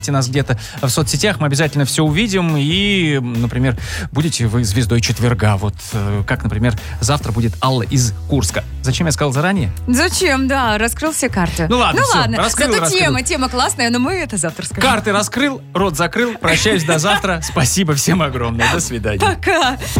нас где-то в соцсетях, мы обязательно все увидим. И, например, будете вы звездой четверга. Вот как, например, завтра будет Алла из Курска. Зачем я сказал заранее? Зачем, да, раскрыл все карты. Ну ладно, раскрыл. Тема классная, но мы это завтра скажем. Карты раскрыл, рот закрыл. Прощаюсь до завтра. Спасибо всем огромное. До свидания. Пока.